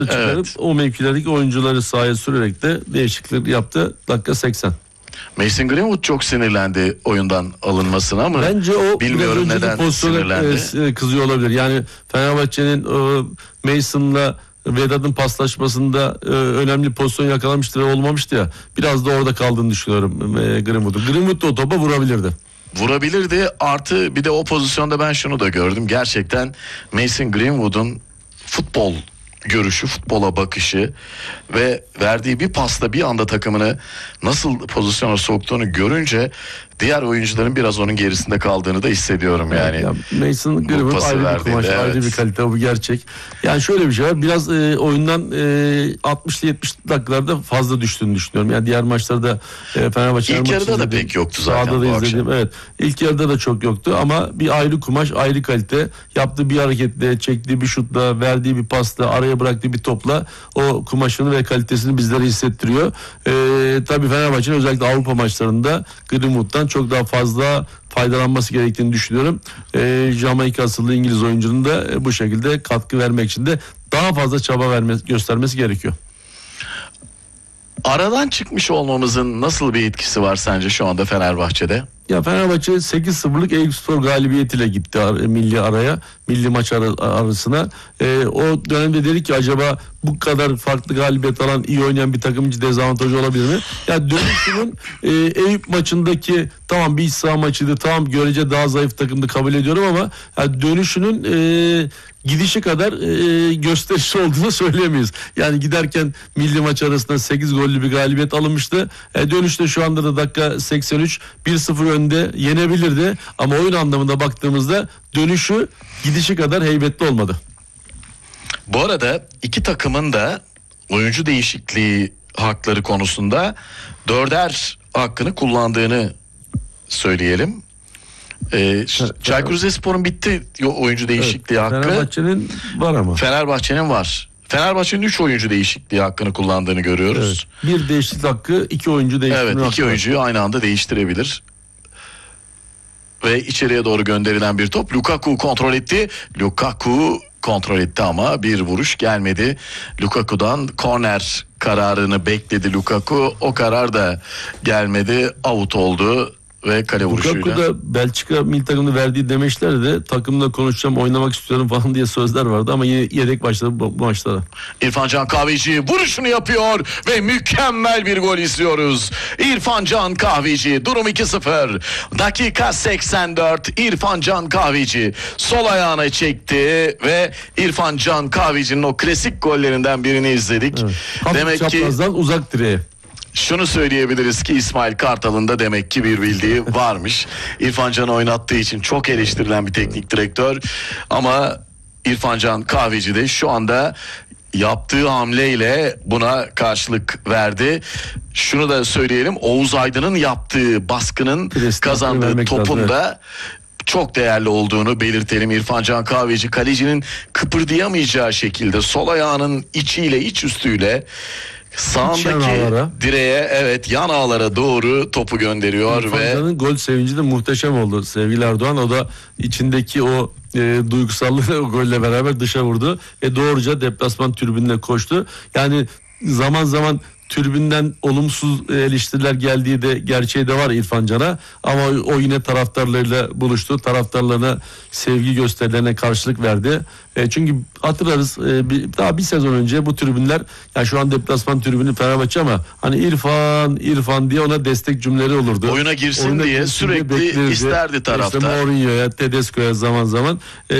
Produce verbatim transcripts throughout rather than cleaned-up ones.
çıkarıp evet. o mevkilerdeki oyuncuları sahaya sürerek de değişiklik yaptı. Dakika seksen. Mason Greenwood çok sinirlendi oyundan alınmasına ama bence o bilmiyorum neden sinirlendi. Kızıyor olabilir. Yani Fenerbahçe'nin o Mason'la Vedat'ın paslaşmasında e, önemli pozisyon yakalamıştır, olmamıştı ya. Biraz da orada kaldığını düşünüyorum e, Greenwood'un. Greenwood da o topa vurabilirdi. Vurabilirdi, artı bir de o pozisyonda ben şunu da gördüm. Gerçekten Mason Greenwood'un futbol görüşü, futbola bakışı ve verdiği bir pasla bir anda takımını nasıl pozisyona soktuğunu görünce diğer oyuncuların biraz onun gerisinde kaldığını da hissediyorum yani. Ya, Mason Greenwood ayrı bir kumaş, evet. ayrı bir kalite, bu gerçek. Yani şöyle bir şey var, biraz e, oyundan e, altmışlı yetmiş dakikalarda fazla düştüğünü düşünüyorum. Yani diğer maçlarda e, Fenerbahçe İlk yarıda da pek yoktu zaten bu akşam. Evet. İlk yarıda da çok yoktu ama bir ayrı kumaş, ayrı kalite. Yaptığı bir hareketle, çektiği bir şutla, verdiği bir pasla, araya bıraktığı bir topla o kumaşını ve kalitesini bizlere hissettiriyor. E, tabii Fenerbahçe'nin özellikle Avrupa maçlarında Greenwood'dan çok daha fazla faydalanması gerektiğini düşünüyorum. E, Jamaika asıllı İngiliz oyuncunun da e, bu şekilde katkı vermek için de daha fazla çaba vermesi, göstermesi gerekiyor. Aradan çıkmış olmamızın nasıl bir etkisi var sence şu anda Fenerbahçe'de? Ya Fenerbahçe sekiz sıfırlık Eyüpspor galibiyetiyle gitti milli araya, milli maç arasına. Ee, o dönemde dedik ki acaba bu kadar farklı galibiyet alan, iyi oynayan bir takım hiç dezavantajı olabilir mi? Ya dönüşünün e, Eyüp maçındaki, tamam bir iç saha maçıydı, tamam görece daha zayıf takımdı, kabul ediyorum ama ya dönüşünün e, gidişi kadar e, gösterişli olduğunu söyleyemeyiz. Yani giderken milli maç arasında sekiz gollü bir galibiyet alınmıştı. E, dönüşte şu anda da dakika seksen üç bir sıfır önde yenebilirdi. Ama oyun anlamında baktığımızda dönüşü gidişi kadar heybetli olmadı. Bu arada iki takımın da oyuncu değişikliği hakları konusunda dörder hakkını kullandığını söyleyelim. Ee, Çaykur Rizespor'un bitti oyuncu değişikliği evet, hakkı. Fenerbahçe'nin var ama. Fenerbahçe'nin var. Fenerbahçe'nin üç oyuncu değişikliği hakkını kullandığını görüyoruz. Evet. Bir değişiklik hakkı, iki oyuncu değiştirme evet, hakkı. Evet, iki oyuncuyu aynı anda değiştirebilir. Ve içeriye doğru gönderilen bir top. Lukaku kontrol etti. Lukaku kontrol etti ama bir vuruş gelmedi. Lukaku'dan korner kararını bekledi Lukaku. O karar da gelmedi. Out oldu. Ve kale vuruşuyla. Lukaku da Belçika milli takımını verdiği demeçlerde de takımla konuşacağım, oynamak istiyorum falan diye sözler vardı ama yine yedek başladı bu, bu maçlara. İrfan Can Kahveci vuruşunu yapıyor ve mükemmel bir gol izliyoruz. İrfan Can Kahveci, durum iki sıfır. Dakika seksen dört. İrfan Can Kahveci sol ayağına çekti ve İrfan Can Kahveci'nin o klasik gollerinden birini izledik. Evet. Demek ki uzak direğe. Şunu söyleyebiliriz ki İsmail Kartal'ın da demek ki bir bildiği varmış. İrfan Can'ı oynattığı için çok eleştirilen bir teknik direktör. Ama İrfan Can Kahveci de şu anda yaptığı hamleyle buna karşılık verdi. Şunu da söyleyelim, Oğuz Aydın'ın yaptığı baskının Preston kazandığı topun da çok değerli olduğunu belirtelim. İrfan Can Kahveci kalecinin kıpırdayamayacağı şekilde sol ayağının içiyle, iç üstüyle sağındaki direğe, evet, yan ağlara doğru topu gönderiyor. İrfan ve gol sevinci de muhteşem oldu sevgili Erdoğan. O da içindeki o e, duygusallığı o golle beraber dışa vurdu ve doğruca deplasman tribününe koştu. Yani zaman zaman tribünden olumsuz eleştiriler geldiği de gerçeği de var İrfan Can'a, ama o yine taraftarlarıyla buluştu. Taraftarlarına sevgi gösterilerine karşılık verdi. E, çünkü hatırlarız e, bir, daha bir sezon önce bu tribünler, yani şu an deplasman tribünü Fenerbahçe ama hani İrfan İrfan diye ona destek cümleleri olurdu. Oyuna girsin Oyuna diye girsin sürekli diye isterdi taraftar. İşte Mourinho'ya, Tedesco'ya zaman zaman e,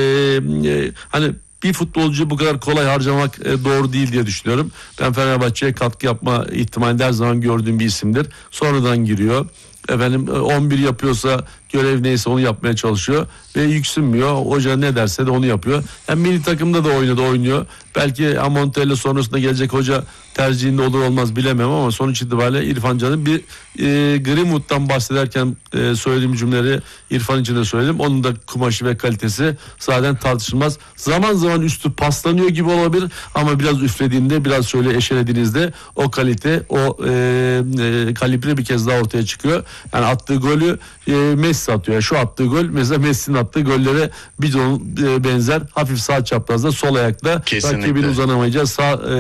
e, hani bir futbolcuyu bu kadar kolay harcamak e, doğru değil diye düşünüyorum. Ben Fenerbahçe'ye katkı yapma ihtimali her zaman gördüğüm bir isimdir. Sonradan giriyor. Efendim on bir yapıyorsa, görev neyse onu yapmaya çalışıyor ve yüksünmüyor. Hoca ne derse de onu yapıyor. Yani milli takımda da oynadı, oynuyor. Belki Amontella sonrasında gelecek hoca tercihinde olur olmaz bilemem ama sonuç itibariyle İrfan Can'ın bir e, Greenwood'dan bahsederken e, söylediğim cümleleri İrfan için de söyledim. Onun da kumaşı ve kalitesi zaten tartışılmaz. Zaman zaman üstü paslanıyor gibi olabilir ama biraz üflediğinde, biraz şöyle eşelediğinizde o kalite, o e, e, kalibre bir kez daha ortaya çıkıyor. Yani attığı golü e, Messi Messi atıyor. Yani şu attığı gol mesela Messi'nin attığı gollere bir benzer, hafif sağ çaprazda sol ayakta Kesinlikle. rakibin uzanamayacağı sağ